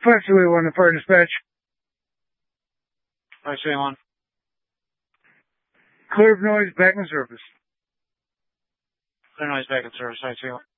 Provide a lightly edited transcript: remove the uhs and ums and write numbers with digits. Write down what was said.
5281 to fire dispatch. 5281. Clear of noise, back in service. Clear noise back in service, 5281.